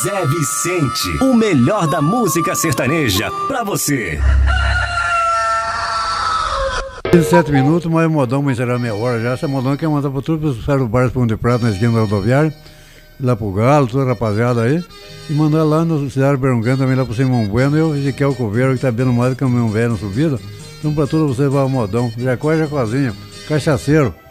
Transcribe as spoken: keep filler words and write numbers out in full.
Zé Vicente, o melhor da música sertaneja pra você. Sete minutos, mas o modão vai encerrar meia hora já. Essa modão quer mandar para todos os Ferro Bares Pão de Prata na esquina da rodoviária, lá pro Galo, toda a rapaziada aí, e mandar lá no Cidade Berungano também, lá pro Simão Bueno, e o Ezequiel Coveiro, que tá bem no mais do caminhão velho na subida. Então, para todos vocês, vai o modão, Jacó e Jacozinho, cachaceiro.